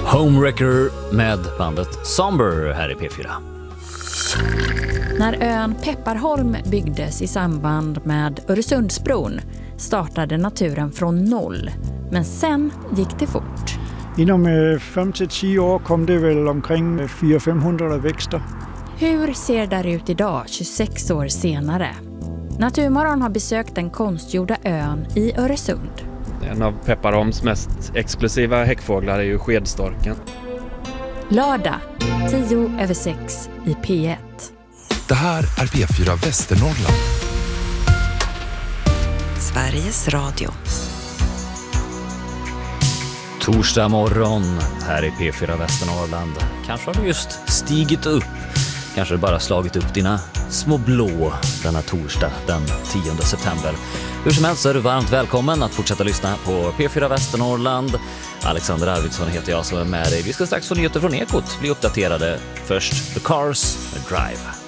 Homewrecker med bandet Somber här i P4. När ön Pepparholm byggdes i samband med Öresundsbron startade naturen från noll. Men sen gick det fort. Inom 5-10 år kom det väl omkring 400-500 växter. Hur ser det ut idag 26 år senare? Naturmorgon har besökt den konstgjorda ön i Öresund. En av Pepparholms mest exklusiva häckfåglar är ju skedstorken. Lördag 5:10 i P1. Det här är P4 Västernorrland. Sveriges Radio. Torsdag morgon här i P4 Västernorrland. Kanske har du just stigit upp. Kanske bara slagit upp dina små blå denna torsdag den 10 september. Hur som helst så är du varmt välkommen att fortsätta lyssna på P4 Västernorrland. Alexander Arvidsson heter jag som är med dig. Vi ska strax få nyheter från Ekot bli uppdaterade. Först The Cars med Drive.